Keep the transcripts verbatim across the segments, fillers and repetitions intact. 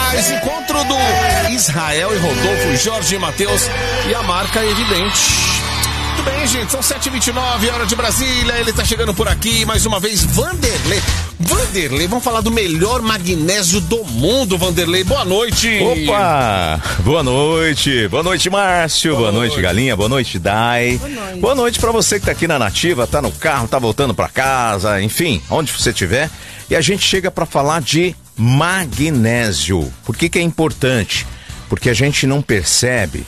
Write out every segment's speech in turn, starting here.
mais. Encontro do Israel e Rodolfo, Jorge e Matheus. E a marca é evidente. Muito bem, gente, são sete e vinte e nove, hora de Brasília. Ele tá chegando por aqui, mais uma vez, Vanderlei. Vanderlei, vamos falar do melhor magnésio do mundo, Vanderlei. Boa noite. Opa, boa noite. Boa noite, Márcio. Boa, boa noite, noite, Galinha. Boa noite, Dai. Boa noite. Boa noite pra você que tá aqui na Nativa, tá no carro, tá voltando pra casa, enfim, onde você estiver. E a gente chega pra falar de magnésio. Por que que é importante? Porque a gente não percebe,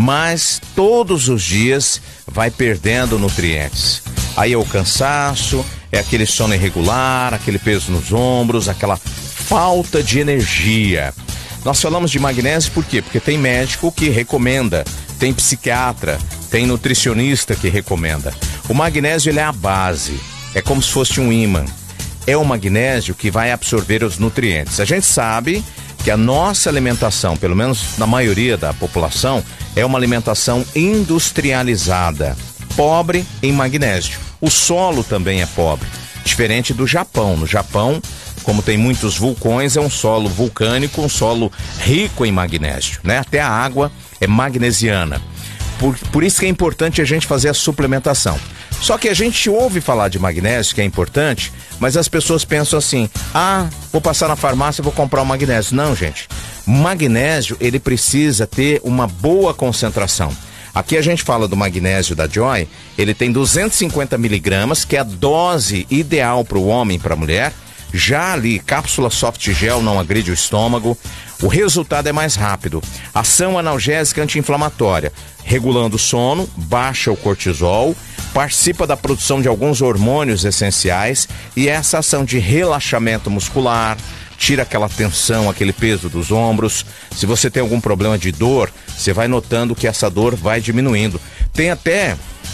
mas todos os dias vai perdendo nutrientes. Aí é o cansaço, é aquele sono irregular, aquele peso nos ombros, aquela falta de energia. Nós falamos de magnésio por quê? Porque tem médico que recomenda, tem psiquiatra, tem nutricionista que recomenda. O magnésio ele é a base, é como se fosse um ímã. É o magnésio que vai absorver os nutrientes. A gente sabe que a nossa alimentação, pelo menos na maioria da população, é uma alimentação industrializada, pobre em magnésio. O solo também é pobre, diferente do Japão. No Japão, como tem muitos vulcões, é um solo vulcânico, um solo rico em magnésio, né? Até a água é magnesiana. Por, por isso que é importante a gente fazer a suplementação. Só que a gente ouve falar de magnésio, que é importante, mas as pessoas pensam assim, ah, vou passar na farmácia e vou comprar o magnésio. Não, gente. Magnésio, ele precisa ter uma boa concentração. Aqui a gente fala do magnésio da Joy, ele tem duzentos e cinquenta miligramas, que é a dose ideal para o homem e para a mulher. Já ali, cápsula soft gel não agride o estômago. O resultado é mais rápido. Ação analgésica anti-inflamatória, regulando o sono, baixa o cortisol, participa da produção de alguns hormônios essenciais e essa ação de relaxamento muscular, tira aquela tensão, aquele peso dos ombros. Se você tem algum problema de dor, você vai notando que essa dor vai diminuindo. Tem até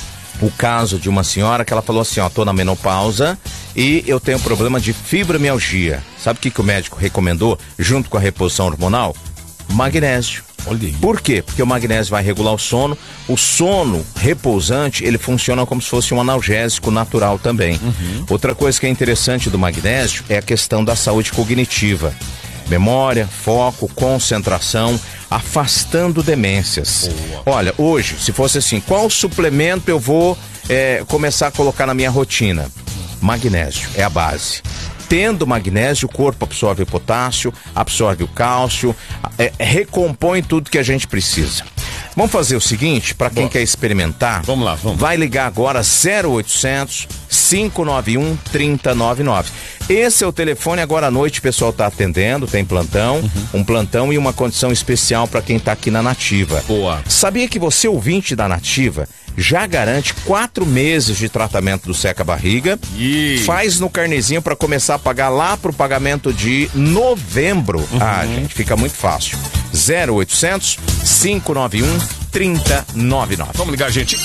o caso de uma senhora que ela falou assim, ó, tô na menopausa e eu tenho problema de fibromialgia. Sabe o que que o médico recomendou junto com a reposição hormonal? Magnésio. Olha aí. Por quê? Porque o magnésio vai regular o sono. O sono repousante, ele funciona como se fosse um analgésico natural também. Uhum. Outra coisa que é interessante do magnésio é a questão da saúde cognitiva. Memória, foco, concentração, afastando demências. Boa. Olha, hoje, se fosse assim, qual suplemento eu vou é, começar a colocar na minha rotina? Magnésio, é a base. Tendo magnésio, o corpo absorve o potássio, absorve o cálcio, é, recompõe tudo que a gente precisa. Vamos fazer o seguinte, para quem Boa. quer experimentar, vamos lá, vamos. vai ligar agora zero oitocentos, cinco nove um, três zero nove nove. Esse é o telefone, agora à noite o pessoal está atendendo, tem plantão, uhum. um plantão e uma condição especial para quem está aqui na Nativa. Boa. Sabia que você, ouvinte da Nativa, já garante quatro meses de tratamento do seca-barriga? E... faz no carnezinho para começar a pagar lá pro pagamento de novembro. Uhum. Ah, gente, fica muito fácil. zero oitocentos, cinco nove um, três zero nove nove. Vamos ligar, gente.